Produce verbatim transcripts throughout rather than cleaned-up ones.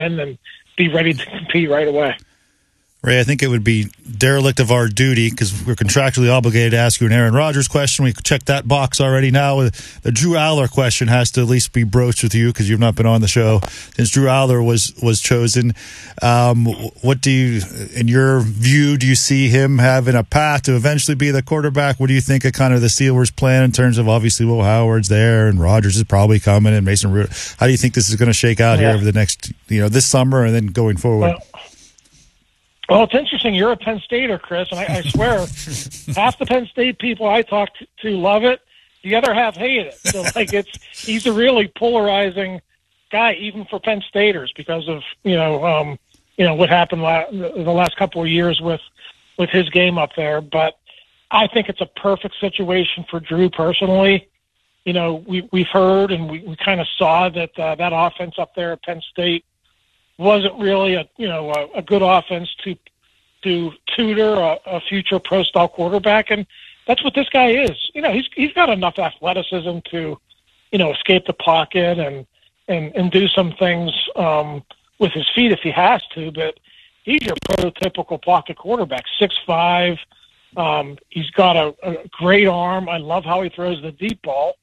in and be ready to compete right away. Ray, I think it would be derelict of our duty, because we're contractually obligated to ask you an Aaron Rodgers question. We checked that box already. Now the Drew Aller question has to at least be broached with you, because you've not been on the show since Drew Aller was was chosen. Um, what do you, in your view, do you see him having a path to eventually be the quarterback? What do you think of kind of the Steelers' plan in terms of, obviously, Will Howard's there and Rodgers is probably coming and Mason Rudolph? How do you think this is going to shake out yeah. here over the next, you know, this summer and then going forward? Well, Well, it's interesting. You're a Penn Stater, Chris, and I, I swear half the Penn State people I talk to, to love it. The other half hate it. So, like, it's he's a really polarizing guy, even for Penn Staters, because of you know, um, you know what happened la- the last couple of years with with his game up there. But I think it's a perfect situation for Drew personally. You know, we we've heard and we, we kind of saw that uh, that offense up there at Penn State wasn't really a you know a, a good offense to to tutor a, a future pro style quarterback, and that's what this guy is. You know, he's he's got enough athleticism to you know escape the pocket and and and do some things um, with his feet if he has to. But he's your prototypical pocket quarterback, six five. Um, he's got a, a great arm. I love how he throws the deep ball.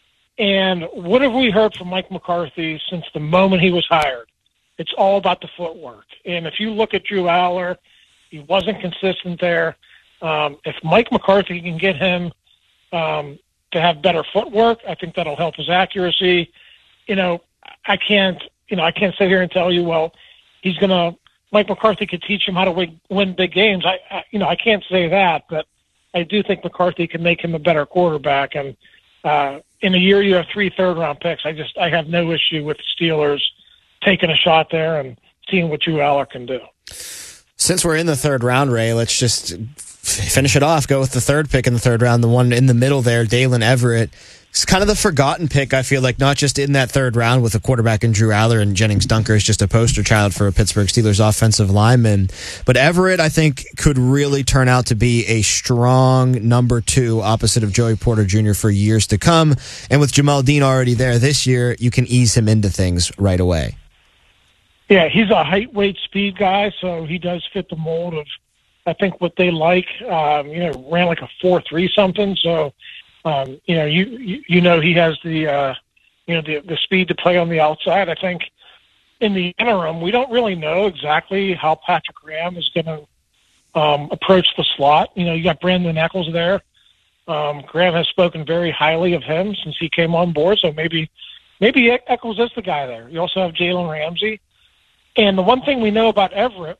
And what have we heard from Mike McCarthy since the moment he was hired? It's all about the footwork. And if you look at Drew Aller, he wasn't consistent there. Um, if Mike McCarthy can get him um, to have better footwork, I think that'll help his accuracy. You know, I can't, you know, I can't sit here and tell you, well, he's going to, Mike McCarthy could teach him how to win, win big games. I, I, you know, I can't say that, but I do think McCarthy can make him a better quarterback. And uh, in a year, you have three third round picks. I just, I have no issue with the Steelers taking a shot there and seeing what Drew Aller can do. Since we're in the third round, Ray, let's just finish it off. Go with the third pick in the third round, the one in the middle there, Daylen Everette. It's kind of the forgotten pick, I feel like, not just in that third round with a quarterback in Drew Aller, and Jennings Dunker is just a poster child for a Pittsburgh Steelers offensive lineman. But Everette, I think, could really turn out to be a strong number two opposite of Joey Porter Junior for years to come. And with Jamal Dean already there this year, you can ease him into things right away. Yeah, he's a height, weight, speed guy, so he does fit the mold of, I think, what they like. Um, you know, ran like a four three something, so, um, you know, you, you you know he has the, uh, you know, the, the speed to play on the outside. I think in the interim, we don't really know exactly how Patrick Graham is going to um, approach the slot. You know, you got Brandon Echols there. Um, Graham has spoken very highly of him since he came on board, so maybe maybe Echols is the guy there. You also have Jalen Ramsey. And the one thing we know about Everette,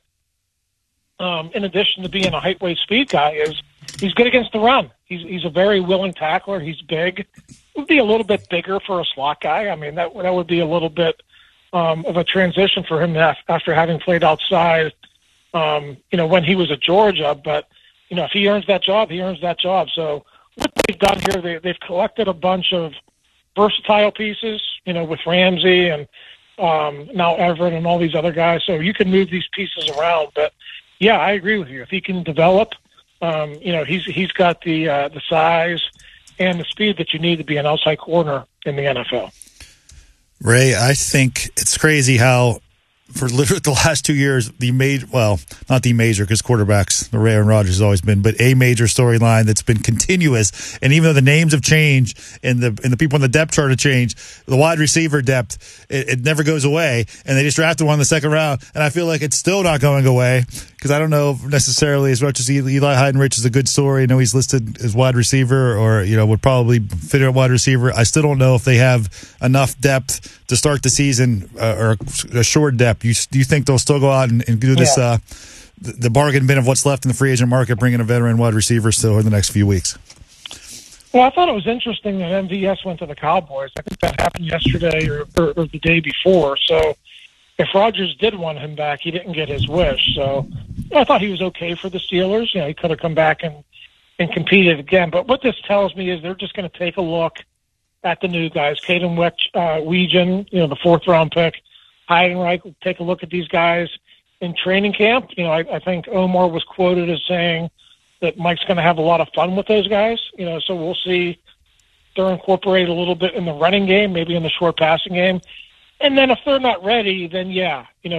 um, in addition to being a height, weight, speed guy, is he's good against the run. He's he's a very willing tackler. He's big. Would be a little bit bigger for a slot guy. I mean, that that would be a little bit um, of a transition for him after having played outside, um, you know, when he was at Georgia. But, you know, if he earns that job, he earns that job. So what they've done here, they, they've collected a bunch of versatile pieces, you know, with Ramsey and um, now Everette and all these other guys. So you can move these pieces around. But, yeah, I agree with you. If he can develop, um, you know, he's he's got the uh, the size and the speed that you need to be an outside corner in the N F L. Ray, I think it's crazy how for literally the last two years, the major, well, not the major because quarterbacks, the Aaron Rodgers has always been, but a major storyline that's been continuous. And even though the names have changed and the and the people on the depth chart have changed, the wide receiver depth, it, it never goes away. And they just drafted one in the second round. And I feel like it's still not going away because I don't know necessarily as much as Eli Heidenreich is a good story. I know he's listed as wide receiver or, you know, would probably fit at wide receiver. I still don't know if they have enough depth to start the season uh, or assured depth. You, do you think they'll still go out and, and do this, yeah. uh, the, the bargain bin of what's left in the free agent market, bringing a veteran wide receiver still in the next few weeks? Well, I thought it was interesting that M V S went to the Cowboys. I think that happened yesterday or, or, or the day before. So if Rodgers did want him back, he didn't get his wish. So I thought he was okay for the Steelers. You know, he could have come back and, and competed again. But what this tells me is they're just going to take a look at the new guys. Caden uh, Weegen, you know, the fourth round pick. Heidenreich will take a look at these guys in training camp. You know, I, I think Omar was quoted as saying that Mike's going to have a lot of fun with those guys. You know, so we'll see they're incorporated a little bit in the running game, maybe in the short passing game. And then if they're not ready, then yeah, you know,